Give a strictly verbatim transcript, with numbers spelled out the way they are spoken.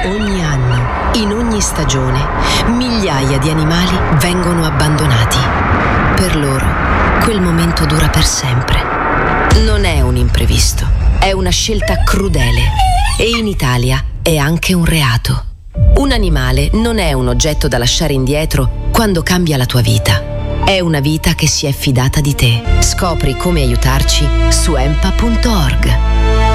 Ogni anno, in ogni stagione, migliaia di animali vengono abbandonati. Per loro, quel momento dura per sempre. Non è un imprevisto, è una scelta crudele e in Italia è anche un reato. Un animale non è un oggetto da lasciare indietro quando cambia la tua vita. È una vita che si è fidata di te. Scopri come aiutarci su empa punto org.